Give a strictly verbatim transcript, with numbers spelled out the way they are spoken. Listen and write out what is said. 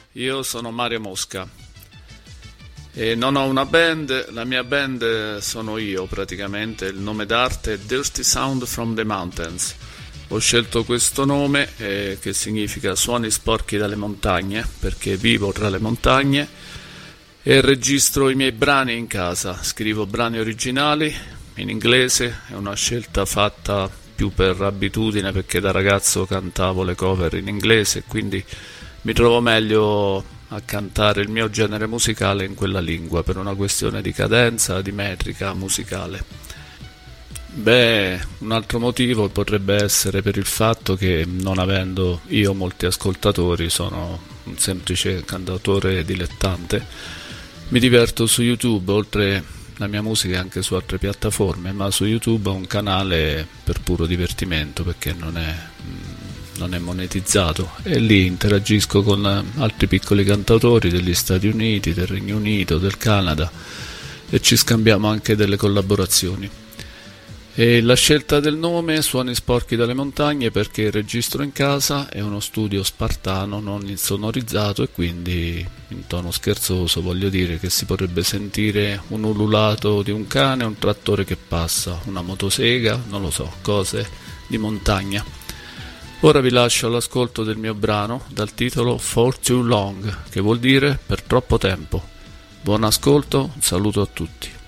io sono Mario Mosca e non ho una band, la mia band sono io praticamente, il nome d'arte è Dirty Sound from the Mountains. Ho scelto questo nome eh, che significa suoni sporchi dalle montagne, perché vivo tra le montagne e registro i miei brani in casa, scrivo brani originali in inglese, è una scelta fatta più per abitudine perché da ragazzo cantavo le cover in inglese, quindi mi trovo meglio a cantare il mio genere musicale in quella lingua per una questione di cadenza, di metrica musicale. Beh, un altro motivo potrebbe essere per il fatto che, non avendo io molti ascoltatori, sono un semplice cantautore dilettante, mi diverto su YouTube, oltre la mia musica anche su altre piattaforme, ma su YouTube ho un canale per puro divertimento perché non è non è monetizzato e lì interagisco con altri piccoli cantautori degli Stati Uniti, del Regno Unito, del Canada e ci scambiamo anche delle collaborazioni. E la scelta del nome Suoni sporchi dalle montagne perché il registro in casa è uno studio spartano non insonorizzato e quindi in tono scherzoso voglio dire che si potrebbe sentire un ululato di un cane, un trattore che passa, una motosega, non lo so, cose di montagna. Ora vi lascio all'ascolto del mio brano dal titolo For Too Long, che vuol dire per troppo tempo. Buon ascolto, un saluto a tutti.